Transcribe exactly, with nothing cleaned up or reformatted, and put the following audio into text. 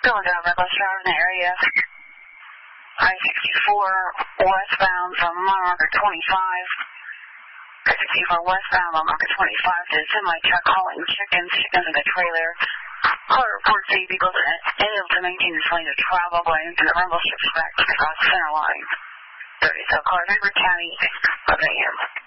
Going down Rebel Shard in the area. I sixty-four westbound from mile marker twenty-five. I sixty-four westbound mile marker twenty-five to a semi-truck hauling chickens, chickens in the trailer. Caller reports the vehicles unable to maintain this lane of travel going into the rumble strip track across the center line. thirty, so caller number County, eleven a m